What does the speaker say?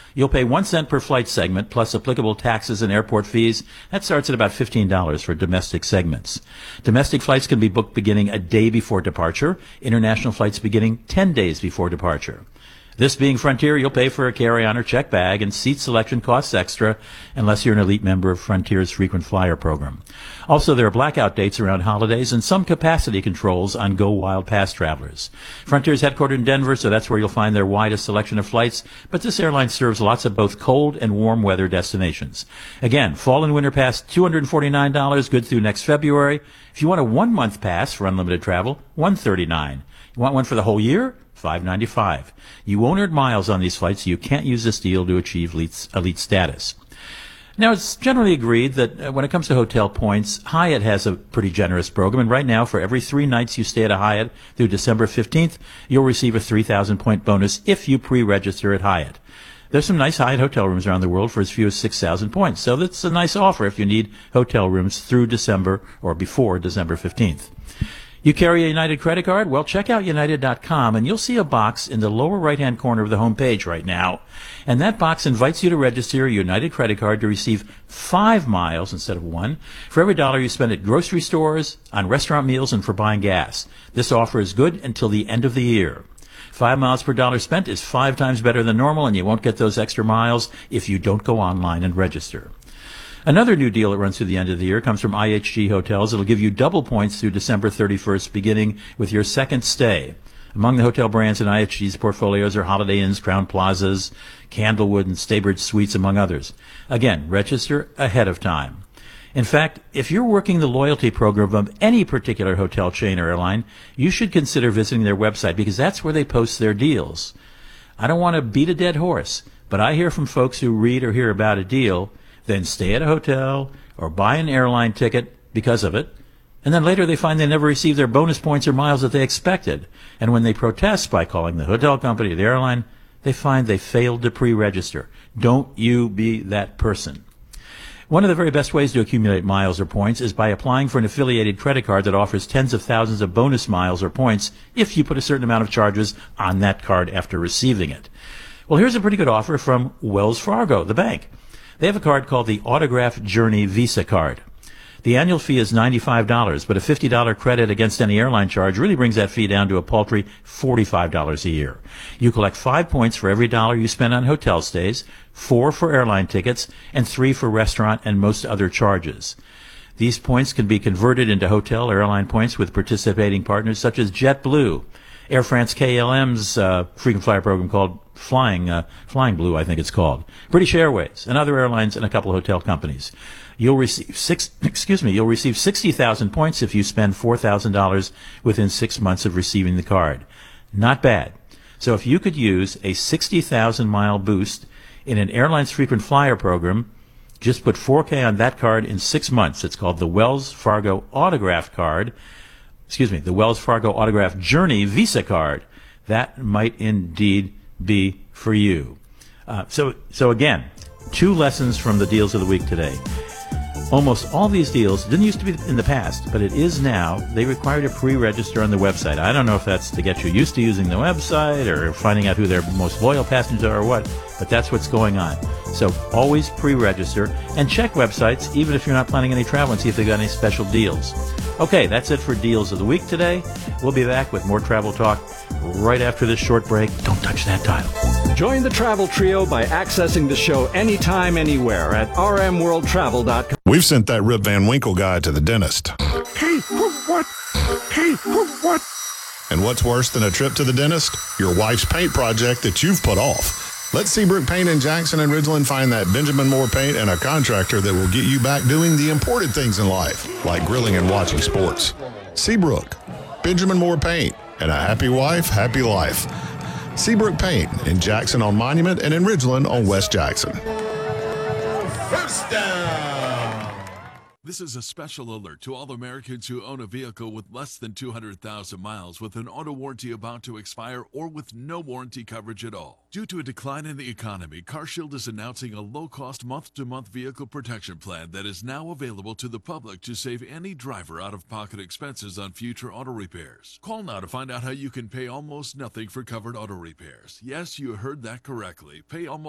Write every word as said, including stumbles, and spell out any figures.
You'll pay one cent per flight segment, plus applicable taxes and airport fees. That starts at about fifteen dollars for domestic segments. Domestic flights can be booked beginning a day before departure. International flights beginning ten days before departure. This being Frontier, you'll pay for a carry-on or check bag, and seat selection costs extra unless you're an elite member of Frontier's frequent flyer program. Also, there are blackout dates around holidays and some capacity controls on Go Wild Pass travelers. Frontier is headquartered in Denver, so that's where you'll find their widest selection of flights, but this airline serves lots of both cold and warm weather destinations. Again, fall and winter pass, two hundred forty-nine dollars, good through next February. If you want a one-month pass for unlimited travel, one hundred thirty-nine dollars. You want one for the whole year? five hundred ninety-five dollars. You won't earn miles on these flights, so you can't use this deal to achieve elite, elite status. Now, it's generally agreed that uh, when it comes to hotel points, Hyatt has a pretty generous program, and right now, for every three nights you stay at a Hyatt through December fifteenth, you'll receive a three thousand point bonus if you pre-register at Hyatt. There's some nice Hyatt hotel rooms around the world for as few as six thousand points, so that's a nice offer if you need hotel rooms through December or before December fifteenth. You carry a United credit card? Well, check out united dot com, and you'll see a box in the lower right-hand corner of the home page right now. And that box invites you to register a United credit card to receive five miles instead of one for every dollar you spend at grocery stores, on restaurant meals, and for buying gas. This offer is good until the end of the year. Five miles per dollar spent is five times better than normal, and you won't get those extra miles if you don't go online and register. Another new deal that runs through the end of the year comes from I H G Hotels. It'll give you double points through December thirty-first, beginning with your second stay. Among the hotel brands in I H G's portfolios are Holiday Inns, Crown Plazas, Candlewood, and Staybridge Suites, among others. Again, register ahead of time. In fact, if you're working the loyalty program of any particular hotel chain or airline, you should consider visiting their website, because that's where they post their deals. I don't want to beat a dead horse, but I hear from folks who read or hear about a deal, then stay at a hotel or buy an airline ticket because of it, and then later they find they never received their bonus points or miles that they expected. And when they protest by calling the hotel company or the airline, they find they failed to pre-register. Don't you be that person. One of the very best ways to accumulate miles or points is by applying for an affiliated credit card that offers tens of thousands of bonus miles or points if you put a certain amount of charges on that card after receiving it. Well, here's a pretty good offer from Wells Fargo, the bank. They have a card called the Autograph Journey Visa Card. The annual fee is ninety-five dollars, but a fifty dollars credit against any airline charge really brings that fee down to a paltry forty-five dollars a year. You collect five points for every dollar you spend on hotel stays, four for airline tickets, and three for restaurant and most other charges. These points can be converted into hotel or airline points with participating partners such as JetBlue, Air France K L M's uh, frequent flyer program called Flying uh, Flying Blue, I think it's called, British Airways, and other airlines, and a couple of hotel companies. You'll receive six. Excuse me. You'll receive sixty thousand points if you spend four thousand dollars within six months of receiving the card. Not bad. So if you could use a sixty thousand mile boost in an airline's frequent flyer program, just put four K on that card in six months. It's called the Wells Fargo Autograph Card. Excuse me, the Wells Fargo Autograph Journey Visa Card. That might indeed be for you. Uh, so, so again, two lessons from the deals of the week today. Almost all these deals didn't used to be in the past, but it is now. They require to pre-register on the website. I don't know if that's to get you used to using the website or finding out who their most loyal passengers are or what, but that's what's going on. So always pre-register and check websites, even if you're not planning any travel, and see if they've got any special deals. Okay, that's it for Deals of the Week today. We'll be back with more travel talk right after this short break. Don't touch that dial. Join the Travel Trio by accessing the show anytime, anywhere at r m world travel dot com. We've sent that Rip Van Winkle guy to the dentist. Hey, what? Hey, what? And what's worse than a trip to the dentist? Your wife's paint project that you've put off. Let Seabrook Paint in Jackson and Ridgeland find that Benjamin Moore paint and a contractor that will get you back doing the important things in life, like grilling and watching sports. Seabrook, Benjamin Moore Paint, and a happy wife, happy life. Seabrook Paint in Jackson on Monument and in Ridgeland on West Jackson. First down. This is a special alert to all Americans who own a vehicle with less than two hundred thousand miles with an auto warranty about to expire or with no warranty coverage at all. Due to a decline in the economy, CarShield is announcing a low-cost month-to-month vehicle protection plan that is now available to the public to save any driver out-of-pocket expenses on future auto repairs. Call now to find out how you can pay almost nothing for covered auto repairs. Yes, you heard that correctly. Pay almost